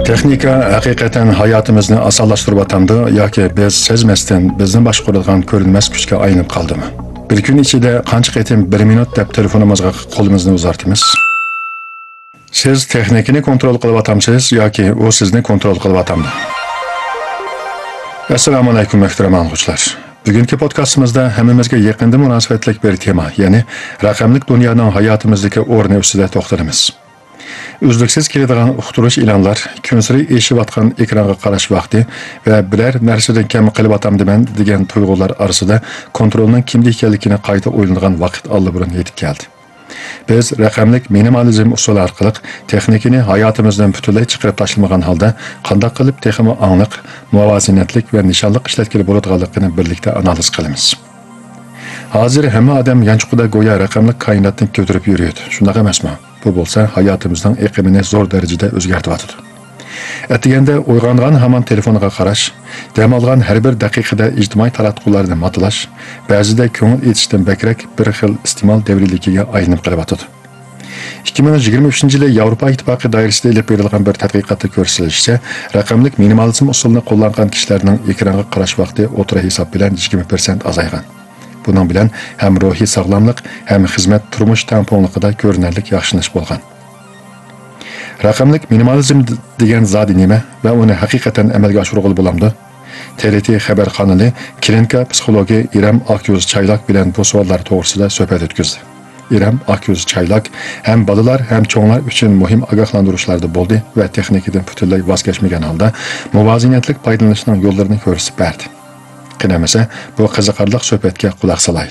Texnika haqiqatan hayotimizni osonlashtirib atamdi yoki biz sezmasdan bizni boshqaradigan ko'rinmas kuchga aylanib qoldimi? Bir kun ichida qancha qatim 1 minut deb telefonimizga qo'limizni uzatamiz? Siz texnikani kontrol qilib atamsiz yoki u sizni kontrol qilib atamdi? Assalomu alaykum muhtaram o'quvchilar. Bugungi podkastimizda hammamizga yaqinda munosabatli bir tema, ya'ni raqamli dunyoning hayotimizdagi o'rni ustida to'xtalamiz. Uzluksiz keladigan uqtirish e'lonlar, kunsiri eshiyotgan ekranga qarash vaqti va biror narsadan kam qilib atamdiman degan tuyg'ular orasida kontrolning kimda ekanligini qayta o'ylangan vaqt allburun yetib keldi. Biz raqamli minimalizm usuli orqali texnikani hayotimizdan butunlay chiqarib tashlamagan holda qanday qilib texmi aniq, muvozanatlik va nishonliq ishlatgili bo'ladiganligini birlikda analiz qilamiz. Hozir hamma odam yanchuqida go'yo raqamli koinotni ko'tarib yuradi. Shunday emasmi? Bu bo'lsa hayotimizning iqlimini zo'r darajada o'zgartiradi. Atiganda uyg'ongan hamon telefoniga qarash, dam olgan har bir daqiqada ijtimoiy taratqularni matlash, ba'zida ko'ngil etishdan bakrak bir xil iste'mol davriligiga aylanib qoladi. 2023-yili Yevropa Ittifoqi doirasida olib berilgan bir tadqiqotda ko'rsatilishicha, raqamli minimalizm usulini qo'llangan kishilarning ekranga qarash vaqti o'tira hisob bilan 20% azaygan. Bunun bilan hem ruhiy sog'lomlik, hem xizmat turmush tamponligida ko'rinarli yaxshilanish bo'lgan. Raqamli minimalizm degan zodi nima va uni haqiqatan amalga oshirg'ili bo'lamdi? TRT xabar kanali klinika psixologi İrem Akyüz Çaylak bilan bu savollar to'g'risida suhbat o'tkazdi. İrem Akyüz Çaylak hem bolalar hem cho'nglar uchun muhim ogohlantirishlarda bo'ldi va texnikadan butunlay voz kechmagan holda muvozanatlik foydalanishning yo'llarini ko'rsatib berdi. Qinamasa, bu qiziqarli suhbatga quloq solay.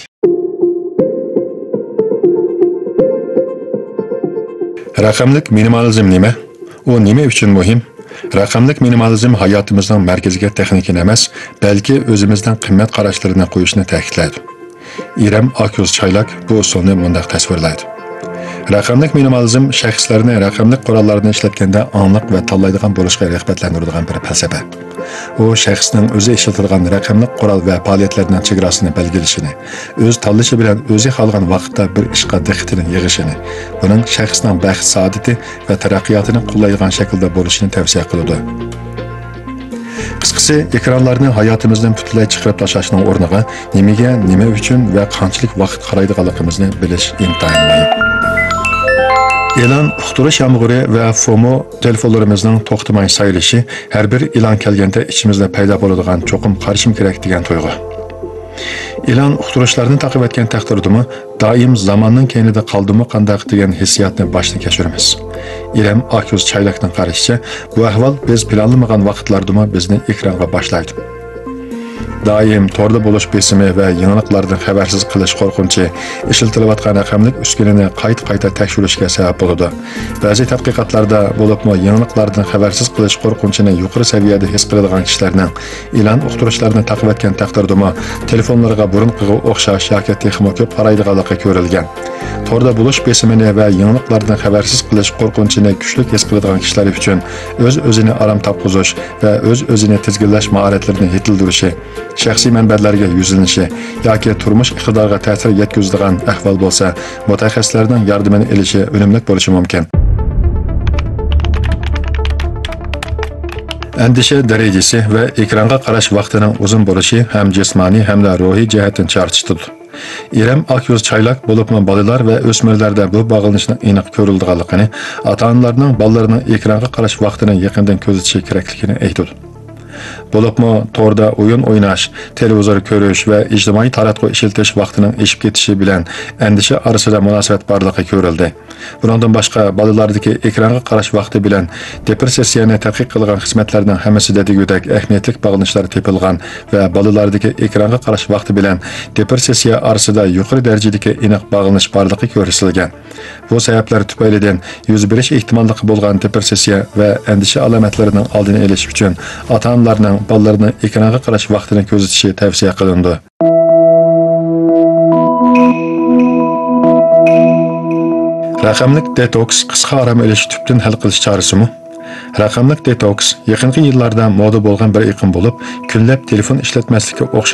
Raqamli minimalizm nima? U nima uchun muhim? Raqamli minimalizm hayotimizning markaziga texnikani emas, balki o'zimizdan qimmat qarashlarini qo'yishni ta'kidlaydi. İrem Akyüz Çaylak bu usulni bunday tasvirlaydi. Raqamli minimalizm shaxslarni raqamli qurollarni ishlatganda aniq va tanlaydigan bo'lishga rag'batlantiradigan bir falsafa. U shaxsning o'zi ishlatilgan raqamli qurol va faoliyatlarning chegarasini belgilashini, o'z tanlashi bilan o'zi xohlagan vaqtda bir ishga diqqatini yig'ishini, uning shaxsning baxt saodati va taraqqiyotini qo'llaydigan shaklda bo'lishini tavsiya qiladi. Qisqasi, ekranlarni hayotimizdan butunlay chiqarib tashlashning o'rniga nimaga, nima uchun va qanchalik vaqt qaraydiganligimizni bilish intayin muhim. E'lon uqtirish yomg'iri va FOMO telefonlarimizning to'xtamay sayilishi har bir e'lon kelganda ichimizda paydo bo'ladigan cho'qim qarshim kerak degan tuyg'u. E'lon uqtirishlarni taqib etgan taqdirdami doim zamonning keyinida qoldimi qandaq degan hissiyotni boshdan kechiramiz. İrem Akyüz Çaylakning qarashicha, bu ahvol biz planlamagan vaqtlardami bizni ekranga boshlaydi. Daim torda bo'lish besimi va yangiliklardan xabarsiz qilish qo'rqinchi ishlatilayotgan raqamli uskunani qayta tekshirishga sabab bo'ladi. Ba'zi tadqiqotlarda bo'libmi yangiliklardan xabarsiz qilish qo'rqinchini yuqori saviyada his qiladigan kishilarning e'lon uqtirishlarini taqib etgan taqdirdami telefonlarga burunqiga o'xshash yoki texmo ko'p qaraydiganligi ko'rilgan. Torda bo'lish besimini va yangiliklardan xabarsiz qilish qo'rqinchini kuchli his qiladigan kishilar uchun o'z-o'zini aram topqizish va o'z-o'zini tizginlash mahoratlarini yetildirishi, shaxsiy manbalarga yuzlanishi yoki turmush iqtidoriga ta'sir yetkazadigan ahvol bo'lsa, mutaxassislarning yordamini olishi unumli bo'lishi mumkin. Andisha darajasi va ekranga qarash vaqtining uzun bo'lishi ham jismoniy hamda ruhiy jihatdan charchitadi. İrem Akyüz Çaylak bo'libmi bolalar va o'smirlarda bu bog'lanishning aniq ko'rilganligini, ota-onalarning bolalarning ekranga qarash vaqtini yaqindan kuzatishi kerakligini aytadi. Bo'libmi torda o'yin o'ynash, televizor ko'rish va ijtimoiy taratquv ishlatish vaqtining eshib ketishi bilan andisha orasida munosabat borligi ko'rildi. Bundan boshqa bolalardagi ekranga qarash vaqti bilan depressiyani tadqiq qilgan xizmatlarning hammasida degudek ahamiyatli bog'lanishlar topilgan va bolalardagi ekranga qarash vaqti bilan depressiya orasida yuqori darajadagi aniq bog'lanish borligi ko'rsatilgan. Bu sabablar tufaylidan yuz berish ehtimolli bo'lgan depressiya va andisha alomatlarining oldini olish uchun ota-onalarning bolalarni ekranga qarash vaqtini kuzatishi tavsiya qilindi. Raqamli detoks qisqa orom olish tubdan hal qilish chorasimi? Raqamli detoks yaqinqi yillarda moda bo'lgan bir iqlim bo'lib, kunlab telefon ishlatmaslikka